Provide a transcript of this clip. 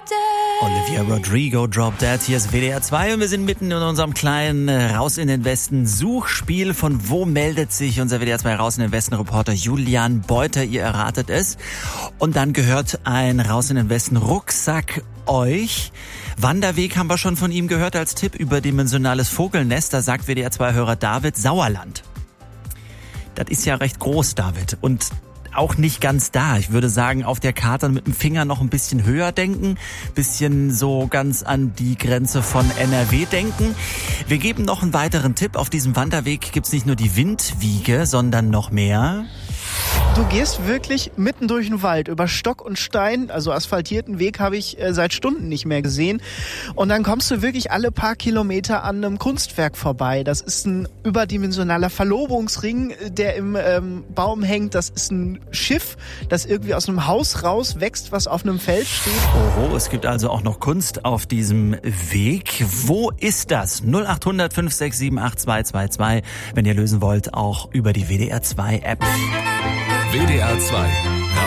Olivia Rodrigo, Drop Dead. Hier ist WDR 2 und wir sind mitten in unserem kleinen Raus in den Westen Suchspiel. Von wo meldet sich unser WDR 2 Raus in den Westen Reporter Julian Beuter? Ihr erratet es. Und dann gehört ein Raus in den Westen Rucksack euch. Wanderweg haben wir schon von ihm gehört als Tipp. Überdimensionales Vogelnest. Da sagt WDR 2 Hörer David Sauerland. Das ist ja recht groß, David. Und auch nicht ganz da. Ich würde sagen, auf der Karte mit dem Finger noch ein bisschen höher denken, bisschen so ganz an die Grenze von NRW denken. Wir geben noch einen weiteren Tipp. Auf diesem Wanderweg gibt's nicht nur die Windwiege, sondern noch mehr. Du gehst wirklich mitten durch den Wald, über Stock und Stein, also asphaltierten Weg habe ich seit Stunden nicht mehr gesehen. Und dann kommst du wirklich alle paar Kilometer an einem Kunstwerk vorbei. Das ist ein überdimensionaler Verlobungsring, der im Baum hängt. Das ist ein Schiff, das irgendwie aus einem Haus rauswächst, was auf einem Feld steht. Oho, es gibt also auch noch Kunst auf diesem Weg. Wo ist das? 0800 567 8222, wenn ihr lösen wollt, auch über die WDR 2 App. WDR 2